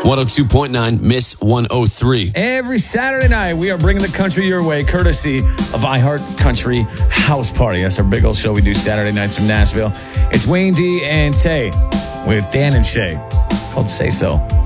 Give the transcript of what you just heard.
102.9, Miss 103. Every Saturday night, we are bringing the country your way, courtesy of iHeart Country House Party. That's our big old show we do Saturday nights from Nashville. It's Wayne D and Tay with Dan and Shay, called Say So.